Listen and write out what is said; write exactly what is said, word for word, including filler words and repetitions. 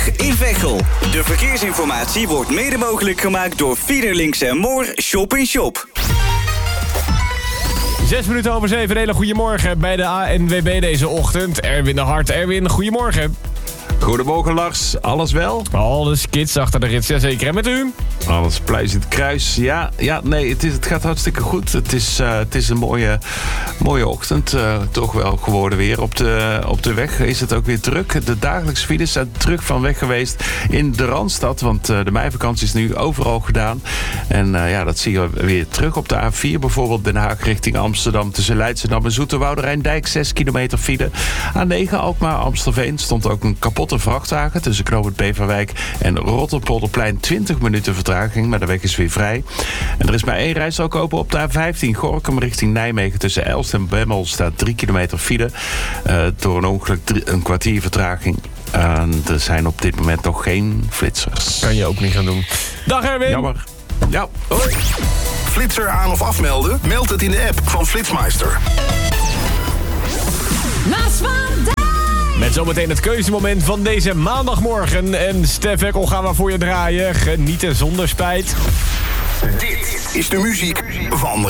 In Veghel. De verkeersinformatie wordt mede mogelijk gemaakt door Fiederlinks en Moor Shop in Shop. Zes minuten over zeven, een hele goedemorgen bij de A N W B deze ochtend. Erwin de Hart. Erwin, goedemorgen. Goedemorgen Lars, alles wel? Alles kids achter de rit, zeker. En met u? Alles pluizend kruis. Ja, ja nee, het, is, het gaat hartstikke goed. Het is, uh, het is een mooie, mooie ochtend. Uh, toch wel geworden weer. Op de, op de weg is het ook weer druk. De dagelijkse files zijn terug van weg geweest in de Randstad. Want uh, de meivakantie is nu overal gedaan. En uh, ja, dat zie je weer terug op de A vier. Bijvoorbeeld Den Haag richting Amsterdam. Tussen Leidschendam en Zoeterwoude Rijndijk. zes kilometer file. A negen Alkmaar Amstelveen stond ook een kapotte vrachtwagen tussen Knoopend Beverwijk en Rotterpolderplein. twintig minuten vertraging, maar de weg is weer vrij. En er is maar één rijstrook open op de A vijftien Gorinchem richting Nijmegen. Tussen Elst en Bemmel staat drie kilometer file. Uh, door een ongeluk drie, een kwartier vertraging. Uh, er zijn op dit moment nog geen flitsers. Kan je ook niet gaan doen. Dag Erwin. Jammer. Ja, hoi. Flitser aan of afmelden? Meld het in de app van Flitsmeister. Naast vandaag. Met zometeen het keuzemoment van deze maandagmorgen. En Stef Ekkel gaan we voor je draaien. Genieten zonder spijt. Dit is de muziek van